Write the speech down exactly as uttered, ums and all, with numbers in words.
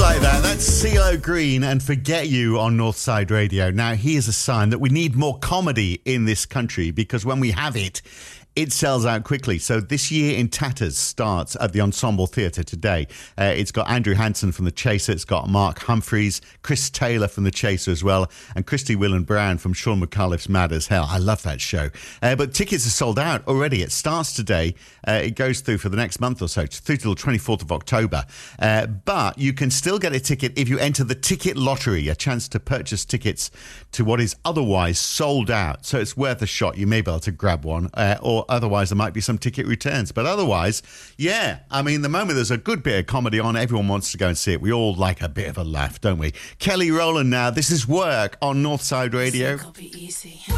like that. That's CeeLo Green and Forget You on Northside Radio. Now, here's a sign that we need more comedy in this country, because when we have it, it sells out quickly. So this year in Tatters starts at the Ensemble Theatre today. Uh, it's got Andrew Hansen from The Chaser. It's got Mark Humphreys, Chris Taylor from The Chaser as well, and Christy Willen Brown from Sean McAuliffe's Mad as Hell. I love that show. Uh, but tickets are sold out already. It starts today. Uh, it goes through for the next month or so, through till the twenty-fourth of October. Uh, but you can still get a ticket if you enter the ticket lottery, a chance to purchase tickets to what is otherwise sold out. So it's worth a shot. You may be able to grab one, uh, or otherwise there might be some ticket returns. But otherwise, yeah, I mean, the moment there's a good bit of comedy on, everyone wants to go and see it. We all like a bit of a laugh, don't we? Kelly Rowland now. This is Work on Northside Radio. Be easy.